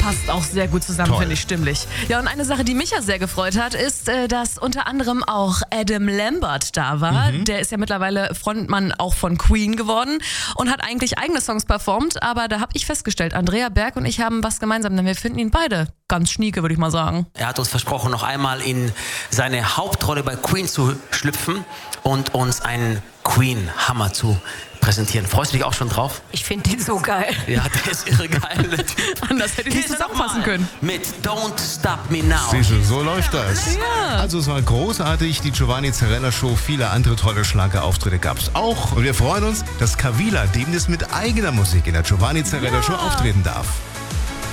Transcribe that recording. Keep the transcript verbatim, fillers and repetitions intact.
passt auch sehr gut zusammen, Toll. finde ich, stimmlich. Ja, und eine Sache, die mich ja sehr gefreut hat, ist, äh, dass unter anderem auch Adam Lambert da war. Mhm. Der ist ja mittlerweile Frontmann auch von Queen geworden und hat eigentlich eigene Songs performt. Aber da habe ich festgestellt, Andrea Berg und ich haben was gemeinsam, denn wir finden ihn beide ganz schnieke, würde ich mal sagen. Er hat uns versprochen, noch einmal in seine Hauptrolle bei Queen zu schlüpfen und uns einen Queen-Hammer zu präsentieren. Freust du dich auch schon drauf? Ich finde den so geil. Ja, der ist irre geil. Anders hätte ich nicht zusammenfassen können. Mit Don't Stop Me Now. Siehst du, so läuft das. Ja. Also es war großartig, die Giovanni Zarella Show, viele andere tolle Schlagerauftritte gab es auch. Und wir freuen uns, dass Kavila demnächst mit eigener Musik in der Giovanni Zarella Show auftreten darf.